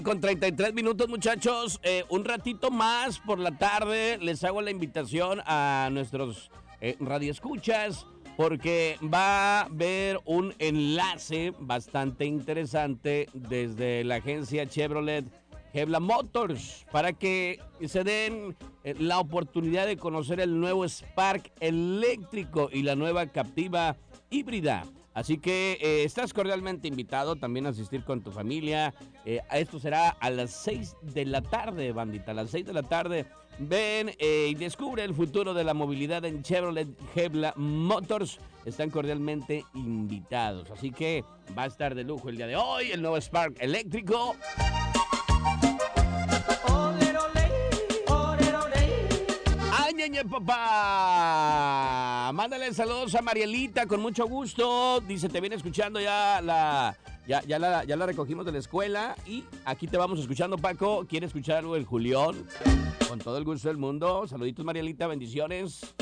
Con 33 minutos, muchachos, un ratito más por la tarde les hago la invitación a nuestros radioescuchas porque va a haber un enlace bastante interesante desde la agencia Chevrolet Hebla Motors para que se den la oportunidad de conocer el nuevo Spark eléctrico y la nueva Captiva híbrida. Así que estás cordialmente invitado también a asistir con tu familia. Esto será a las 6 de la tarde, bandita. A las 6 de la tarde. Ven y descubre el futuro de la movilidad en Chevrolet Hebla Motors. Están cordialmente invitados. Así que va a estar de lujo el día de hoy el nuevo Spark eléctrico. Papá, mándale saludos a Marielita con mucho gusto. Dice, te viene escuchando ya la recogimos de la escuela y aquí te vamos escuchando, Paco. ¿Quiere escuchar algo del Julión? Con todo el gusto del mundo. Saluditos, Marielita, bendiciones.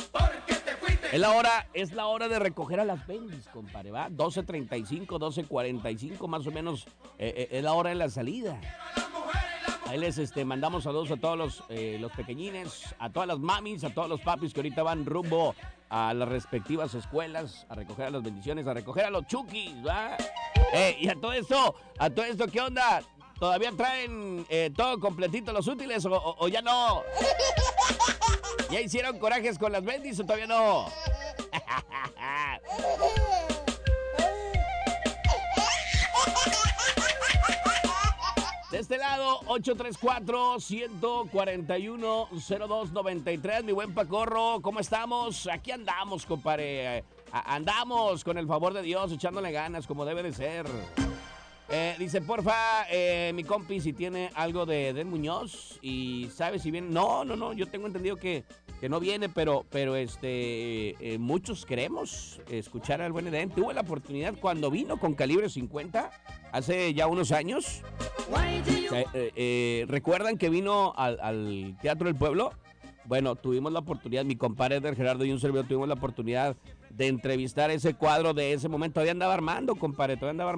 Es la hora de recoger a las bendis, compadre, ¿va? 12:35, 12:45 más o menos es la hora de la salida. Ahí les mandamos saludos a todos los pequeñines, a todas las mamis, a todos los papis que ahorita van rumbo a las respectivas escuelas, a recoger a las bendiciones, a recoger a los chukis, ¿va? Y a todo esto, ¿qué onda? ¿Todavía traen todo completito los útiles o ya no? ¿Ya hicieron corajes con las bendis o todavía no? De este lado, 834-141-0293. Mi buen Pacorro, ¿cómo estamos? Aquí andamos, compadre. Andamos, con el favor de Dios, echándole ganas, como debe de ser. Dice, porfa, mi compi, si tiene algo de Edén Muñoz y sabe si viene. No, yo tengo entendido que no viene, pero muchos queremos escuchar al buen Edén. Tuve la oportunidad cuando vino con Calibre 50, hace ya unos años. ¿Recuerdan que vino al Teatro del Pueblo? Bueno, tuvimos la oportunidad, mi compadre Edgar Gerardo y un servidor tuvimos la oportunidad de entrevistar ese cuadro de ese momento. Todavía andaba armando, compadre,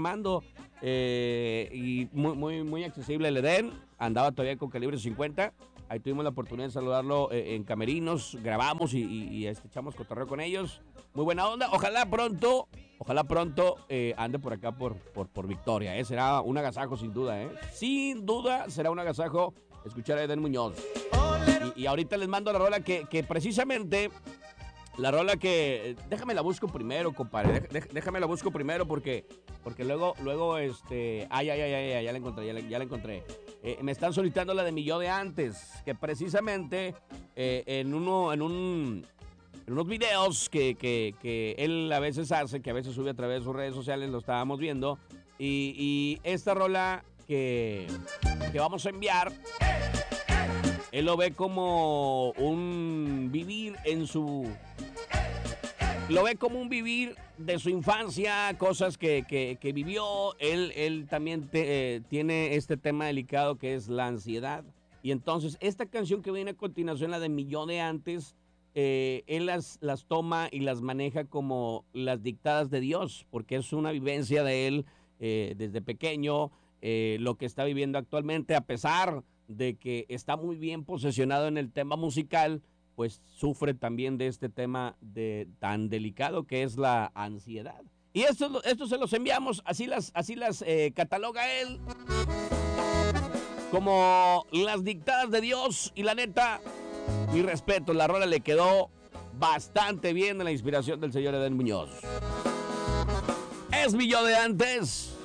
y muy accesible el Edén. Andaba todavía con Calibre 50. Ahí tuvimos la oportunidad de saludarlo en camerinos, grabamos y echamos cotorreo con ellos. Muy buena onda. Ojalá pronto ande por acá por Victoria. Será un agasajo sin duda. Sin duda será un agasajo escuchar a Edén Muñoz. Y ahorita les mando la rola que precisamente... La rola que... Déjame la busco primero, compadre. Déjame la busco primero porque luego ya la encontré. Me están solicitando la de mi yo de antes, que precisamente en unos videos que él a veces hace, que a veces sube a través de sus redes sociales, lo estábamos viendo. Y esta rola que vamos a enviar, él lo ve como un vivir Lo ve como un vivir de su infancia, cosas que vivió. Él también tiene este tema delicado que es la ansiedad. Y entonces, esta canción que viene a continuación, la de Mi Yo de Antes, él las toma y las maneja como las dictadas de Dios, porque es una vivencia de él desde pequeño, lo que está viviendo actualmente, a pesar de que está muy bien posesionado en el tema musical, pues sufre también de este tema tan delicado que es la ansiedad. Y esto se los enviamos, así las cataloga él, como las dictadas de Dios. Y la neta, mi respeto, la rola le quedó bastante bien en la inspiración del señor Edén Muñoz. Es Mi Yo de Antes.